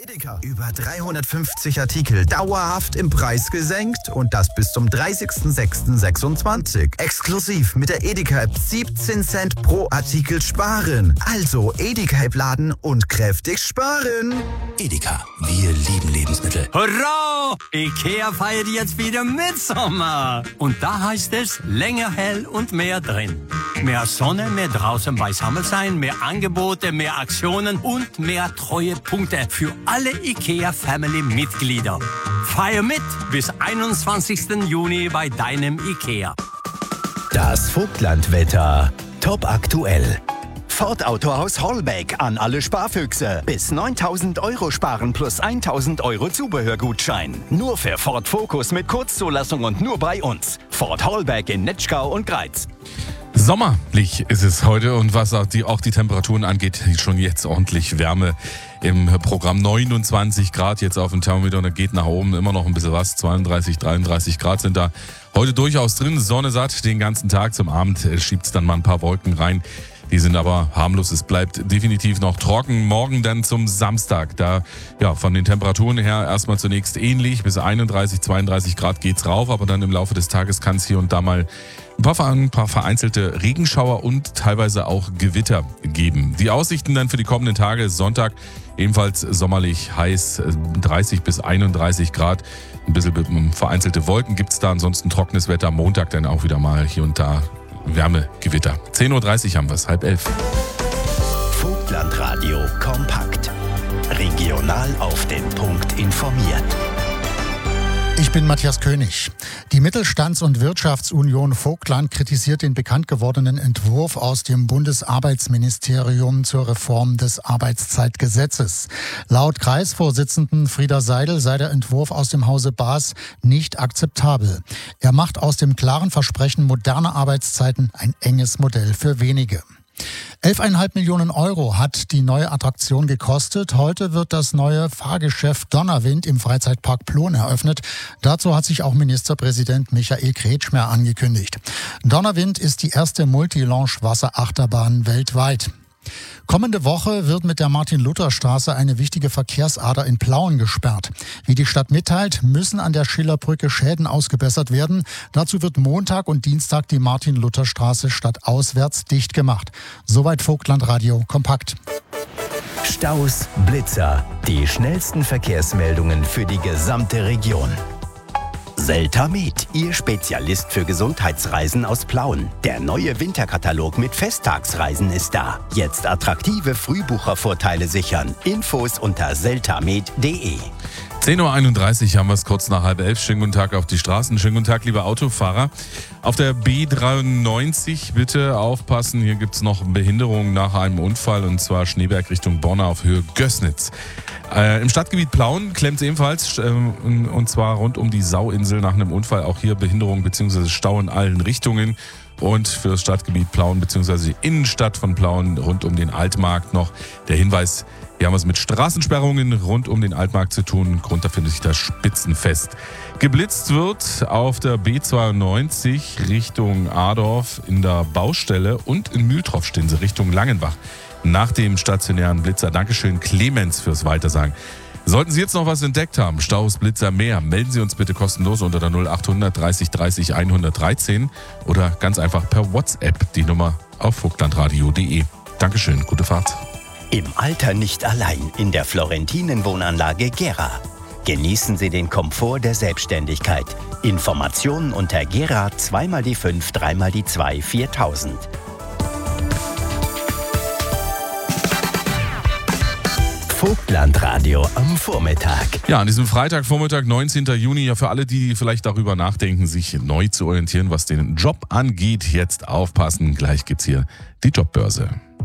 Edeka. Über 350 Artikel dauerhaft im Preis gesenkt und das bis zum 30.06.26. Exklusiv mit der Edeka-App 17 Cent pro Artikel sparen. Also Edeka-App laden und kräftig sparen. Edeka, wir lieben Lebensmittel. Hurra! Ikea feiert jetzt wieder Mitsommer. Und da heißt es länger hell und mehr drin. Mehr Sonne, mehr draußen beisammen sein, mehr Angebote, mehr Aktionen und mehr Treuepunkte für alle IKEA-Family-Mitglieder. Feier mit bis 21. Juni bei deinem IKEA. Das Vogtlandwetter. Top aktuell. Ford Autohaus Hollbeck an alle Sparfüchse. Bis 9.000 € sparen plus 1.000 € Zubehörgutschein. Nur für Ford Focus mit Kurzzulassung und nur bei uns. Ford Hollbeck in Netschkau und Greiz. Sommerlich ist es heute und was auch die Temperaturen angeht, schon jetzt ordentlich Wärme im Programm. 29 Grad jetzt auf dem Thermometer und da geht nach oben immer noch ein bisschen was. 32, 33 Grad sind da heute durchaus drin. Sonne satt den ganzen Tag. Zum Abend schiebt es dann mal ein paar Wolken rein. Die sind aber harmlos. Es bleibt definitiv noch trocken. Morgen dann zum Samstag. Da, ja, von den Temperaturen her erstmal zunächst ähnlich. Bis 31, 32 Grad geht's rauf. Aber dann im Laufe des Tages kann es hier und da mal ein paar vereinzelte Regenschauer und teilweise auch Gewitter geben. Die Aussichten dann für die kommenden Tage: Sonntag ebenfalls sommerlich heiß, 30 bis 31 Grad. Ein bisschen vereinzelte Wolken gibt's da. Ansonsten trockenes Wetter. Montag dann auch wieder mal hier und da Wärme, Gewitter. 10.30 Uhr haben wir es, 10:30. Vogtlandradio kompakt. Regional auf den Punkt informiert. Ich bin Matthias König. Die Mittelstands- und Wirtschaftsunion Vogtland kritisiert den bekannt gewordenen Entwurf aus dem Bundesarbeitsministerium zur Reform des Arbeitszeitgesetzes. Laut Kreisvorsitzenden Frieda Seidel sei der Entwurf aus dem Hause Baas nicht akzeptabel. Er macht aus dem klaren Versprechen moderner Arbeitszeiten ein enges Modell für wenige. 11,5 Millionen € hat die neue Attraktion gekostet. Heute wird das neue Fahrgeschäft Donnerwind im Freizeitpark Plon eröffnet. Dazu hat sich auch Ministerpräsident Michael Kretschmer angekündigt. Donnerwind ist die erste Multilaunch-Wasserachterbahn weltweit. Kommende Woche wird mit der Martin-Luther-Straße eine wichtige Verkehrsader in Plauen gesperrt. Wie die Stadt mitteilt, müssen an der Schillerbrücke Schäden ausgebessert werden. Dazu wird Montag und Dienstag die Martin-Luther-Straße stadtauswärts dicht gemacht. Soweit Vogtlandradio kompakt. Staus, Blitzer, die schnellsten Verkehrsmeldungen für die gesamte Region. Seltamed, Ihr Spezialist für Gesundheitsreisen aus Plauen. Der neue Winterkatalog mit Festtagsreisen ist da. Jetzt attraktive Frühbuchervorteile sichern. Infos unter seltamed.de. 10.31 Uhr haben wir es, kurz nach 10:30. Schönen guten Tag auf die Straßen. Schönen guten Tag, liebe Autofahrer. Auf der B93 bitte aufpassen. Hier gibt es noch Behinderungen nach einem Unfall, und zwar Schneeberg Richtung Bonn auf Höhe Gößnitz. Im Stadtgebiet Plauen klemmt es ebenfalls, und zwar rund um die Sauinsel nach einem Unfall. Auch hier Behinderung bzw. Stau in allen Richtungen. Und für das Stadtgebiet Plauen bzw. die Innenstadt von Plauen rund um den Altmarkt noch der Hinweis: Hier haben wir es mit Straßensperrungen rund um den Altmarkt zu tun. Grund dafür ist das Spitzenfest. Geblitzt wird auf der B92 Richtung Adorf in der Baustelle und in Mühltroff-Stinse Richtung Langenbach. Nach dem stationären Blitzer. Dankeschön, Clemens, fürs Weitersagen. Sollten Sie jetzt noch was entdeckt haben, Staus, Blitzer, mehr, melden Sie uns bitte kostenlos unter der 0800 30 30 113 oder ganz einfach per WhatsApp die Nummer auf vogtlandradio.de. Dankeschön, gute Fahrt. Im Alter nicht allein in der Florentinen-Wohnanlage Gera. Genießen Sie den Komfort der Selbstständigkeit. Informationen unter Gera 2x5 3x2 4000. Vogtlandradio am Vormittag. Ja, an diesem Freitagvormittag, 19. Juni, ja, für alle, die vielleicht darüber nachdenken, sich neu zu orientieren, was den Job angeht, jetzt aufpassen. Gleich gibt's hier die Jobbörse.